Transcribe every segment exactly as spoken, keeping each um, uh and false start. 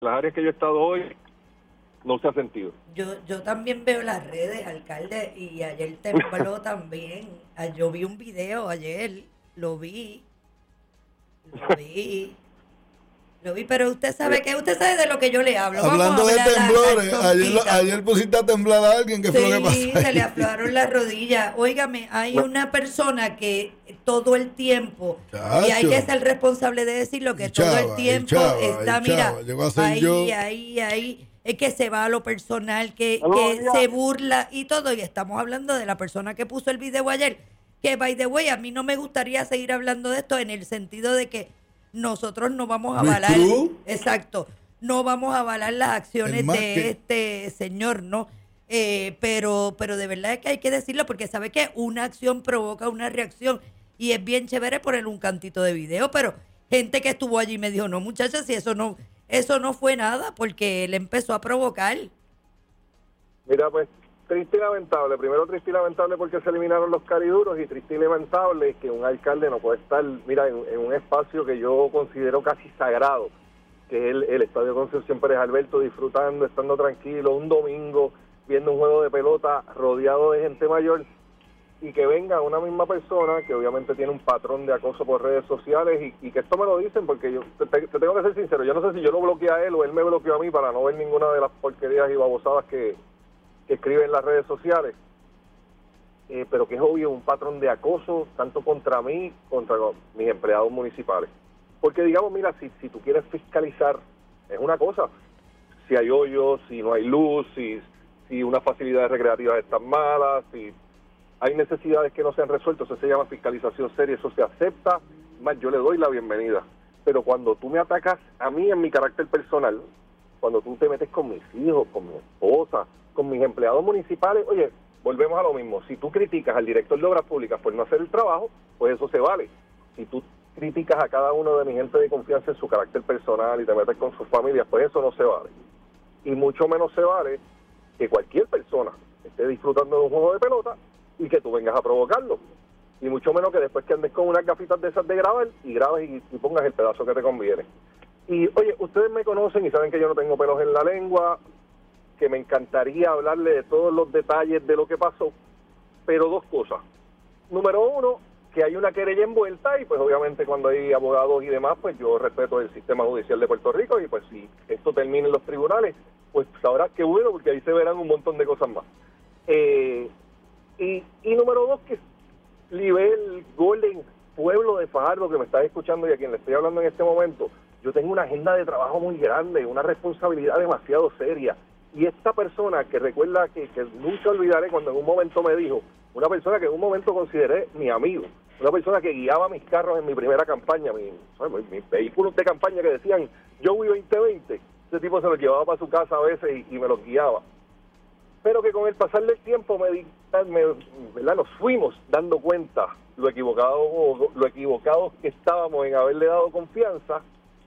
las áreas que yo he estado hoy, no se ha sentido. Yo yo también veo las redes, alcalde, y ayer tembló también. Yo vi un video ayer, lo vi, lo vi, lo vi, pero usted sabe que usted sabe de lo que yo le hablo. Hablando Vamos a de temblores, la, ayer, ayer pusiste a temblar a alguien, ¿qué sí, fue lo que pasó? se le aflojaron las rodillas. Óigame, hay una persona que todo el tiempo, Chacho. y hay que ser responsable de decirlo, que chava, todo el tiempo chava, está, chava, mira, ahí, yo. ahí, ahí, es que se va a lo personal, que, que se burla y todo, y estamos hablando de la persona que puso el video ayer, que, by the way, a mí no me gustaría seguir hablando de esto en el sentido de que nosotros no vamos a avalar, exacto, no vamos a avalar las acciones de que... este señor, ¿no? Eh, pero, pero de verdad es que hay que decirlo, porque sabe que una acción provoca una reacción, y es bien chévere poner un cantito de video, pero gente que estuvo allí me dijo, no, muchachas, si eso no, eso no fue nada, porque él empezó a provocar. Mira, pues, triste y lamentable. Primero triste y lamentable porque se eliminaron los cariduros, y triste y lamentable que un alcalde no puede estar, mira, en, en un espacio que yo considero casi sagrado, que es el, el Estadio Concepción Pérez Alberto, disfrutando, estando tranquilo, un domingo, viendo un juego de pelota rodeado de gente mayor, y que venga una misma persona que obviamente tiene un patrón de acoso por redes sociales, y, y que esto me lo dicen porque yo te, te tengo que ser sincero, yo no sé si yo lo bloqueé a él o él me bloqueó a mí para no ver ninguna de las porquerías y babosadas que, que escribe en las redes sociales, eh, pero que es obvio un patrón de acoso tanto contra mí, contra mis empleados municipales. Porque digamos, mira, si, si tú quieres fiscalizar, es una cosa, si hay hoyos, si no hay luz, si, si unas facilidades recreativas están malas, si hay necesidades que no se han resuelto, eso se llama fiscalización seria, eso se acepta, más yo le doy la bienvenida. Pero cuando tú me atacas a mí en mi carácter personal, cuando tú te metes con mis hijos, con mi esposa, con mis empleados municipales, oye, volvemos a lo mismo. Si tú criticas al director de Obras Públicas por no hacer el trabajo, pues eso se vale. Si tú criticas a cada uno de mi gente de confianza en su carácter personal y te metes con sus familias, pues eso no se vale. Y mucho menos se vale que cualquier persona esté disfrutando de un juego de pelota y que tú vengas a provocarlo. Y mucho menos que después que andes con unas gafitas de esas de grabar y grabes y, y pongas el pedazo que te conviene. Y oye, ustedes me conocen y saben que yo no tengo pelos en la lengua, que me encantaría hablarle de todos los detalles de lo que pasó, pero dos cosas. Número uno, que hay una querella envuelta, y pues obviamente cuando hay abogados y demás, pues yo respeto el sistema judicial de Puerto Rico, y pues si esto termina en los tribunales, pues sabrás qué bueno, porque ahí se verán un montón de cosas más. Eh, y, y número dos, que Libel, Golden, pueblo de Fajardo que me estás escuchando y a quien le estoy hablando en este momento, yo tengo una agenda de trabajo muy grande, una responsabilidad demasiado seria. Y esta persona que recuerda que, que nunca olvidaré cuando en un momento me dijo, una persona que en un momento consideré mi amigo, una persona que guiaba mis carros en mi primera campaña, mis, mis vehículos de campaña que decían Joey veinte veinte, ese tipo se los llevaba para su casa a veces y, y me los guiaba. Pero que con el pasar del tiempo me, me ¿verdad? Nos fuimos dando cuenta lo equivocado, lo equivocados que estábamos en haberle dado confianza.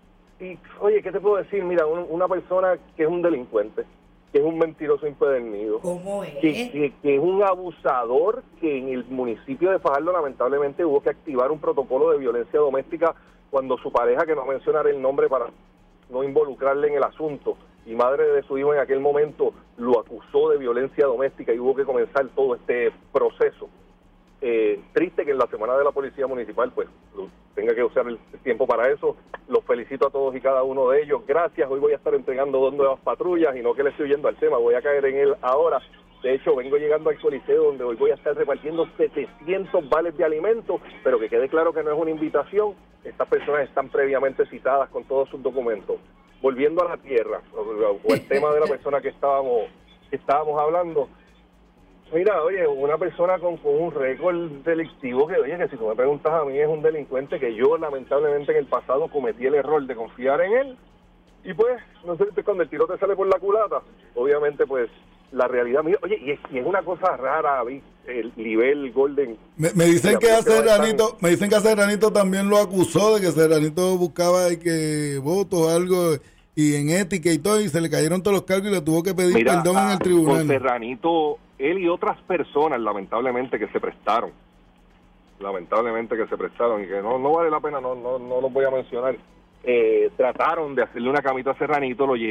Y oye, ¿qué te puedo decir? Mira, un, una persona que es un delincuente, que es un mentiroso impedernido, ¿Cómo es? Que, que, que es un abusador, que en el municipio de Fajardo lamentablemente hubo que activar un protocolo de violencia doméstica cuando su pareja, que no mencionaré el nombre para no involucrarle en el asunto, y madre de su hijo en aquel momento lo acusó de violencia doméstica y hubo que comenzar todo este proceso. Eh, triste que en la semana de la Policía Municipal pues tenga que usar el tiempo para eso. Los felicito a todos y cada uno de ellos. Gracias. Hoy voy a estar entregando dos nuevas patrullas y no que le estoy yendo al tema, voy a caer en él ahora. De hecho, vengo llegando al Coliseo donde hoy voy a estar repartiendo setecientos vales de alimentos, pero que quede claro que no es una invitación. Estas personas están previamente citadas con todos sus documentos. Volviendo a la tierra, o el tema de la persona que estábamos, que estábamos hablando, mira, oye, una persona con, con un récord delictivo que, oye, que si tú me preguntas a mí es un delincuente, que yo lamentablemente en el pasado cometí el error de confiar en él, y pues, no sé, cuando el tiro te sale por la culata, obviamente pues la realidad, mira, oye, y es, y es una cosa rara, el nivel Golden. Me, me dicen que a Serranito, me dicen que a Serranito también lo acusó de que Serranito buscaba y que votos o algo, y en ética y todo, y se le cayeron todos los cargos y le tuvo que pedir mira, perdón a, en el tribunal. Con Serranito, él y otras personas, lamentablemente, que se prestaron, lamentablemente que se prestaron, y que no, no vale la pena, no, no, no los voy a mencionar, eh, trataron de hacerle una camita a Serranito, lo llevaron